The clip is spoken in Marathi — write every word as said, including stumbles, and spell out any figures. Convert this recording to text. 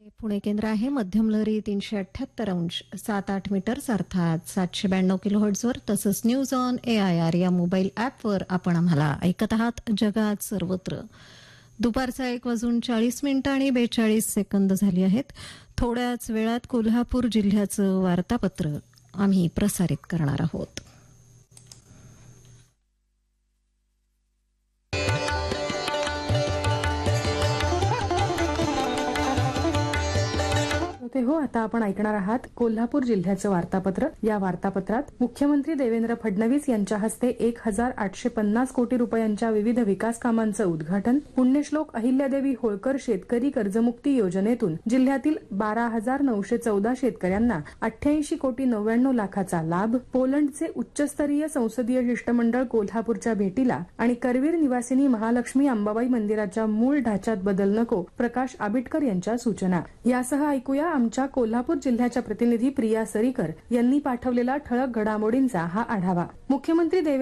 पुणे केंद्र आहे. मध्यम लहरी तीनशे अठ्ठ्याहत्तर अंश सात आठ मीटर्स अर्थात सातशे ब्याण्णव किलो हर्ट्झवर, तसंच news on A I R या मोबाईल ॲपवर आपण आम्हाला ऐकत आहात जगात सर्वत्र. दुपारचा एक वाजून चाळीस मिनिटं आणि बेचाळीस सेकंद झाली आहेत. थोड्याच वेळात कोल्हापूर जिल्ह्याचं वार्तापत्र आम्ही प्रसारित करणार आहोत. हो, आता आपण ऐकणार आहात कोल्हापूर जिल्ह्याचं वार्तापत्र. या वार्तापत्रात मुख्यमंत्री देवेंद्र फडणवीस यांच्या हस्ते एक हजार आठशे पन्नास कोटी रुपयांच्या विविध विकास कामांचं उद्घाटन, पुण्यश्लोक अहिल्यादेवी होळकर शेतकरी कर्जमुक्ती योजनेतून जिल्ह्यातील बारा हजार नऊशे चौदा शेतकऱ्यांना अठ्ठ्याऐंशी कोटी नव्याण्णव लाखाचा लाभ, पोलंडचे उच्चस्तरीय संसदीय शिष्टमंडळ कोल्हापूरच्या भेटीला आणि करवीर निवासिनी महालक्ष्मी अंबाबाई मंदिराच्या मूळ ढाच्यात बदल नको, प्रकाश आबिटकर यांच्या सूचना. यासह ऐकूया आमच्या कोल्हापूर जिल्ह्याच्या प्रतिनिधी प्रिया सरीकर यांनी पाठवलेला ठळक घडामोडींचा हा आढावा. मुख्यमंत्री देवेंद्र